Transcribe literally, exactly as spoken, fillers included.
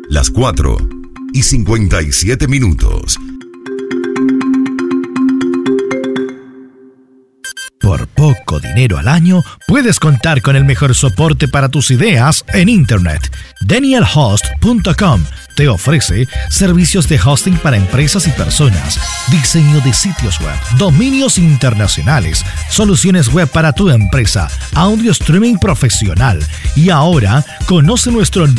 las cuatro y cincuenta y siete minutos. Por poco dinero al año, puedes contar con el mejor soporte para tus ideas en Internet. Daniel Host punto com te ofrece servicios de hosting para empresas y personas, diseño de sitios web, dominios internacionales, soluciones web para tu empresa, audio streaming profesional. Y ahora, conoce nuestro